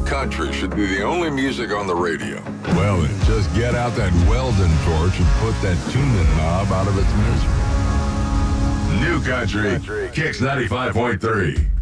country should be the only music on the radio. Well, then, just get out that Weldon torch and put that tuning knob out of its misery. New Country, Kicks 95.3.